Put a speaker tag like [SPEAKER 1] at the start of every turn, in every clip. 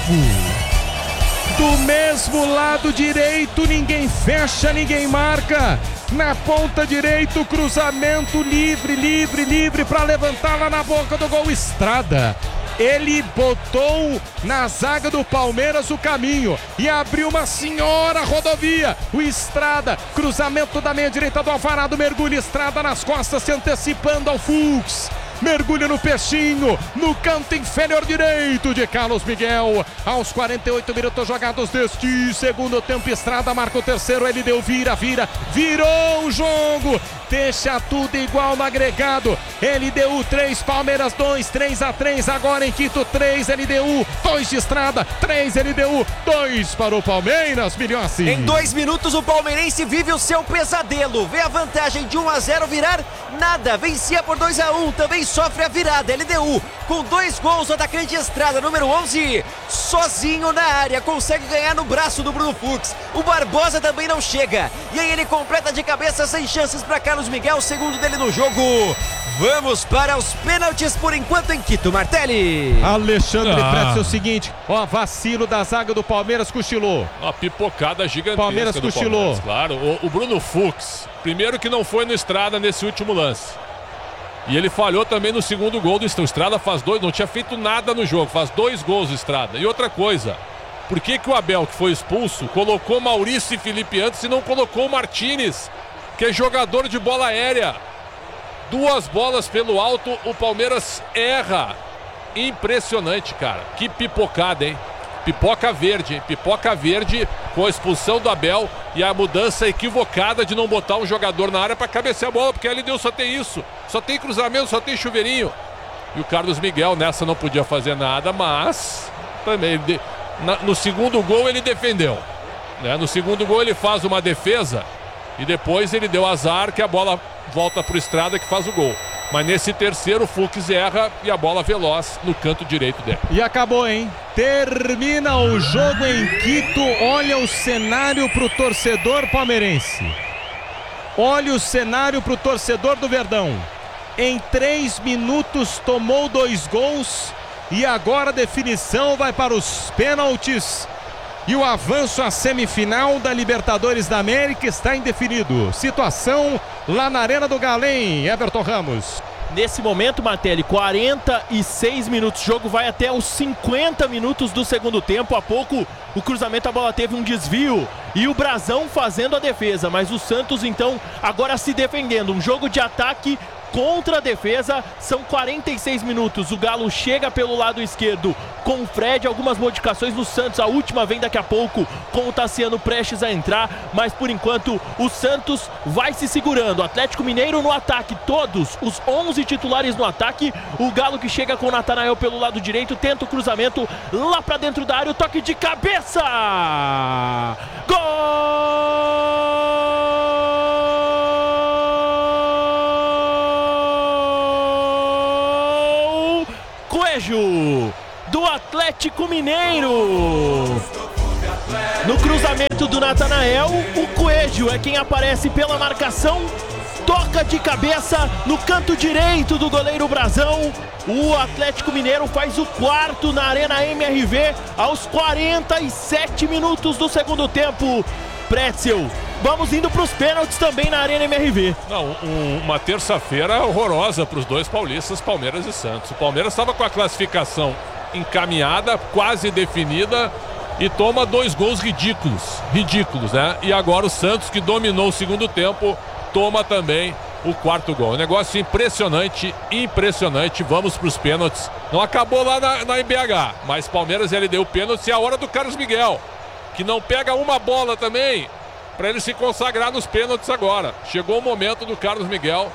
[SPEAKER 1] Do mesmo lado direito, ninguém fecha, ninguém marca. Na ponta direita, cruzamento livre para levantar lá na boca do gol. Estrada. Ele botou na zaga do Palmeiras o caminho e abriu uma senhora rodovia. O Estrada, cruzamento da meia direita do Alvarado, mergulha Estrada nas costas, se antecipando ao Fux. Mergulha no peixinho, no canto inferior direito de Carlos Miguel. Aos 48 minutos jogados deste segundo tempo, Estrada marca o terceiro, ele deu virou o jogo. Deixa tudo igual no agregado. LDU 3, Palmeiras 2, 3-3. Agora em Quito 3, LDU 2 de Estrada, 3 LDU, 2 para o Palmeiras, Milhossi.
[SPEAKER 2] Em 2 minutos o palmeirense vive o seu pesadelo. Vê a vantagem de 1-0 virar nada. Vencia por 2-1, também sofre a virada. LDU com 2 gols, o atacante Estrada, número 11, sozinho na área, consegue ganhar no braço do Bruno Fux. O Barbosa também não chega. E aí ele completa de cabeça, sem chances para Carlos Miguel, segundo dele no jogo. Vamos para os pênaltis por enquanto em Quito, Martelli.
[SPEAKER 1] Alexandre Pretzel, é o seguinte, vacilo da zaga do Palmeiras, cochilou.
[SPEAKER 3] Uma pipocada gigantesca
[SPEAKER 1] Palmeiras
[SPEAKER 3] do
[SPEAKER 1] cochilou.
[SPEAKER 3] Palmeiras, claro. O Bruno Fux, primeiro que não foi no Estrada nesse último lance. E ele falhou também no segundo gol do Estrada. O Estrada faz 2, não tinha feito nada no jogo, faz 2 gols do Estrada. E outra coisa, por que o Abel, que foi expulso, colocou Maurício e Felipe antes e não colocou o Martínez, que é jogador de bola aérea? 2 bolas pelo alto, o Palmeiras erra. Impressionante, cara. Que pipocada, hein? Pipoca verde, hein? Pipoca verde com a expulsão do Abel e a mudança equivocada de não botar um jogador na área para cabecear a bola, porque a LDU só tem isso. Só tem cruzamento, só tem chuveirinho. E o Carlos Miguel nessa não podia fazer nada, mas também no segundo gol ele defendeu, né? No segundo gol ele faz uma defesa e depois ele deu azar que a bola volta para o Estrada, que faz o gol. Mas nesse terceiro o Fux erra e a bola veloz no canto direito dele.
[SPEAKER 1] E acabou, hein? Termina o jogo em Quito. Olha o cenário pro torcedor palmeirense. Olha o cenário pro torcedor do Verdão. Em 3 minutos tomou 2 gols e agora a definição vai para os pênaltis. E o avanço à semifinal da Libertadores da América está indefinido. Situação lá na Arena do Galém, Everton Ramos.
[SPEAKER 4] Nesse momento, Martelli, 46 minutos. O jogo vai até os 50 minutos do segundo tempo. Há pouco o cruzamento, a bola teve um desvio e o Brazão fazendo a defesa. Mas o Santos, então, agora se defendendo. Um jogo de ataque contra a defesa. São 46 minutos. O Galo chega pelo lado esquerdo com o Fred. Algumas modificações no Santos. A última vem daqui a pouco com o Tassiano prestes a entrar. Mas por enquanto o Santos vai se segurando. Atlético Mineiro no ataque. Todos os 11 titulares no ataque. O Galo que chega com o Natanael pelo lado direito. Tenta o cruzamento lá pra dentro da área. O toque de cabeça. Gol! Do Atlético Mineiro. No cruzamento do Natanael, o Coelho é quem aparece pela marcação. Toca de cabeça no canto direito do goleiro Brazão. O Atlético Mineiro faz o 4º na Arena MRV aos 47 minutos do segundo tempo. Pretzel, vamos indo para os pênaltis também na Arena MRV.
[SPEAKER 3] Não, uma terça-feira horrorosa para os dois paulistas, Palmeiras e Santos. O Palmeiras estava com a classificação encaminhada, quase definida, e toma 2 gols ridículos, né? E agora o Santos, que dominou o segundo tempo, toma também o 4º gol. Um negócio impressionante. Vamos para os pênaltis. Não acabou lá na IBH, mas Palmeiras ele deu pênalti. E a hora do Carlos Miguel, que não pega uma bola também, para ele se consagrar nos pênaltis agora. Chegou o momento do Carlos Miguel.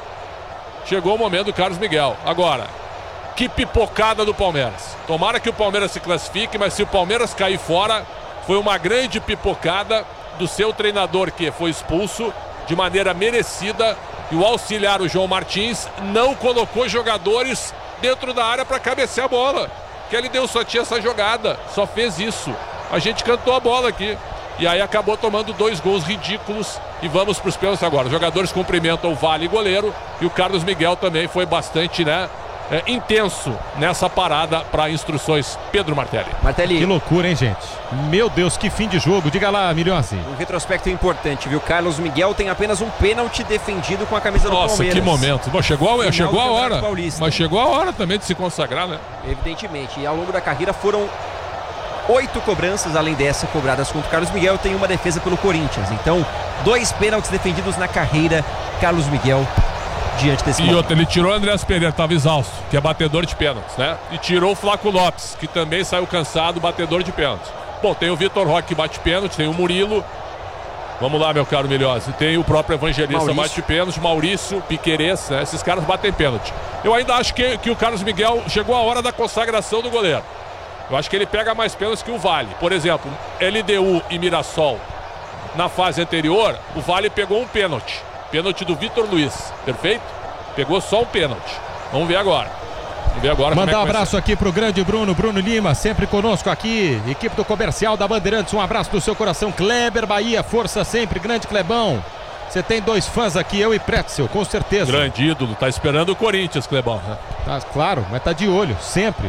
[SPEAKER 3] Agora, que pipocada do Palmeiras. Tomara que o Palmeiras se classifique, mas se o Palmeiras cair fora, foi uma grande pipocada do seu treinador, que foi expulso de maneira merecida. E o auxiliar, o João Martins, não colocou jogadores dentro da área para cabecear a bola. Que ele deu, só tinha essa jogada, só fez isso. A gente cantou a bola aqui. E aí acabou tomando 2 gols ridículos. E vamos para os pênaltis agora. Os jogadores cumprimentam o Vale, goleiro. E o Carlos Miguel também foi bastante, né? intenso nessa parada para instruções Pedro Martelli.
[SPEAKER 2] Martelli.
[SPEAKER 1] Que loucura, hein, gente? Meu Deus, que fim de jogo. Diga lá, Milhões.
[SPEAKER 2] Um retrospecto importante, viu? Carlos Miguel tem apenas um pênalti defendido com a camisa do Palmeiras.
[SPEAKER 3] Nossa, que momento. Bom, chegou a hora.
[SPEAKER 2] Paulista.
[SPEAKER 3] Mas chegou a hora também de se consagrar, né?
[SPEAKER 2] Evidentemente. E ao longo da carreira foram 8 cobranças, além dessa, cobradas contra o Carlos Miguel. Tem uma defesa pelo Corinthians. Então, 2 pênaltis defendidos na carreira. Carlos Miguel diante desse momento.
[SPEAKER 3] E outro, ele tirou o Andreas Pereira, estava exausto, que é batedor de pênaltis, né? E tirou o Flaco Lopes, que também saiu cansado, batedor de pênaltis. Bom, tem o Vitor Roque que bate pênalti, tem o Murilo. Vamos lá, meu caro Milhose. Tem o próprio Evangelista bate pênalti, Maurício, Piquerez, né? Esses caras batem pênalti. Eu ainda acho que o Carlos Miguel chegou a hora da consagração do goleiro. Eu acho que ele pega mais pênaltis que o Vale. Por exemplo, LDU e Mirassol. Na fase anterior, o Vale pegou um pênalti. Pênalti do Vitor Luiz, perfeito? Pegou só um pênalti. Vamos ver agora.
[SPEAKER 1] Mandar um abraço aqui pro grande Bruno Lima, sempre conosco aqui, equipe do Comercial da Bandeirantes, um abraço do seu coração. Kleber Bahia, força sempre, grande Clebão. Você tem 2 fãs aqui, eu e Pretzel, com certeza.
[SPEAKER 3] Grande ídolo, tá esperando o Corinthians, Clebão, né?
[SPEAKER 1] Tá, claro, mas tá de olho, sempre,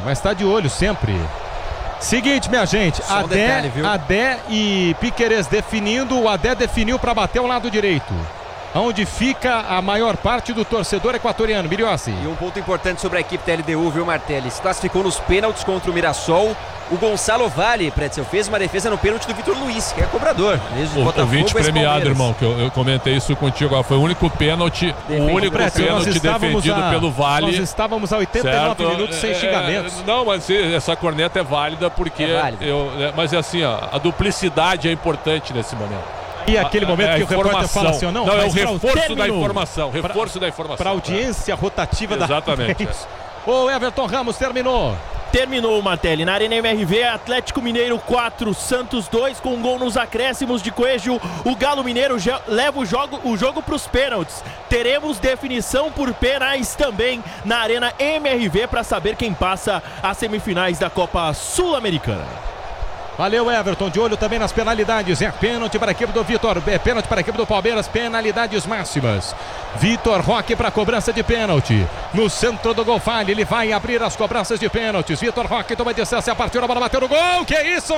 [SPEAKER 1] Seguinte, minha gente, Adé e Piquerez definindo, o Adé definiu para bater o lado direito. Onde fica a maior parte do torcedor equatoriano, Milhões.
[SPEAKER 2] E um ponto importante sobre a equipe da LDU, viu, Martelli? Se classificou nos pênaltis contra o Mirassol. O Gonçalo Vale, Pretzel, fez uma defesa no pênalti do Vitor Luiz, que é cobrador.
[SPEAKER 3] O ouvinte premiado, irmão, que eu comentei isso contigo agora. Foi o único pênalti, defendido pelo Vale.
[SPEAKER 1] Nós estávamos a 89 minutos sem xingamentos.
[SPEAKER 3] Não, mas essa corneta é válida porque... mas é assim, ó, a duplicidade é importante nesse momento.
[SPEAKER 1] E aquele momento que o repórter fala assim,
[SPEAKER 3] não, é o reforço da informação. Reforço da informação.
[SPEAKER 1] Para a audiência rotativa
[SPEAKER 3] Exatamente.
[SPEAKER 1] O Everton Ramos terminou.
[SPEAKER 4] Terminou, Martelli. Na Arena MRV, Atlético Mineiro 4, Santos 2, com um gol nos acréscimos de Coelho. O Galo Mineiro leva o jogo para os pênaltis. Teremos definição por penais também na Arena MRV para saber quem passa às semifinais da Copa Sul-Americana.
[SPEAKER 1] Valeu, Everton, de olho também nas penalidades. É pênalti para a equipe do Vitor, é pênalti para a equipe do Palmeiras, penalidades máximas. Vitor Roque para a cobrança de pênalti. No centro do gol falha, ele vai abrir as cobranças de pênaltis. Vitor Roque toma distância, a partir da bola bateu no gol. Que isso?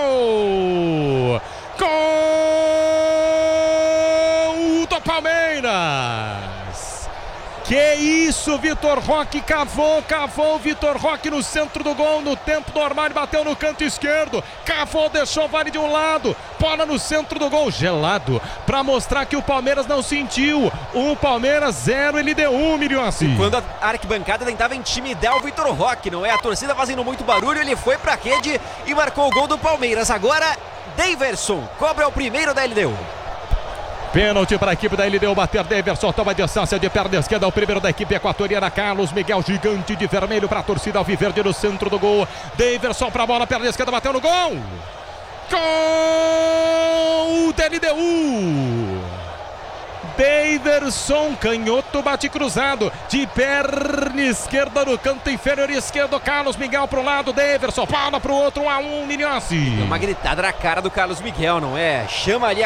[SPEAKER 1] Gol do Palmeiras! Que isso, Vitor Roque cavou Vitor Roque no centro do gol, no tempo normal, bateu no canto esquerdo, cavou, deixou o Vale de um lado, bola no centro do gol, gelado, para mostrar que o Palmeiras não sentiu. Palmeiras 0, ele deu 1, Milhões.
[SPEAKER 2] Quando a arquibancada tentava intimidar o Vitor Roque, não é? A torcida fazendo muito barulho, ele foi pra rede e marcou o gol do Palmeiras. Agora, Daverson cobra o primeiro da LDU.
[SPEAKER 1] Pênalti para a equipe da LDU bater. Daverson toma distância de perna esquerda. O primeiro da equipe equatoriana. Carlos Miguel, gigante de vermelho para a torcida alviverde no centro do gol. Daverson para a bola, perna esquerda, bateu no gol. Gol da LDU. Daverson, canhoto, bate cruzado de perna esquerda no canto inferior esquerdo. Carlos Miguel para o lado, Daverson, bola para o outro, 1-1, Milhões.
[SPEAKER 2] Uma gritada na cara do Carlos Miguel, não é? Chama ali